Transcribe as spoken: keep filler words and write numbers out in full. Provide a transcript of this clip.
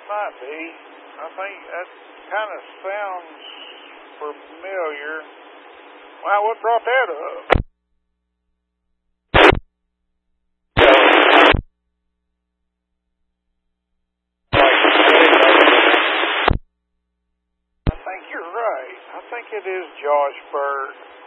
might be. I think that kind of sounds familiar. Wow, what brought that up? I think you're right. I think it is Josh Bird.